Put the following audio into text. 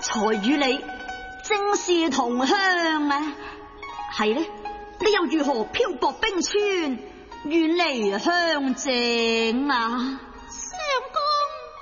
才與你正是同鄉啊！係呢，你又如何漂泊冰川，遠離鄉井啊？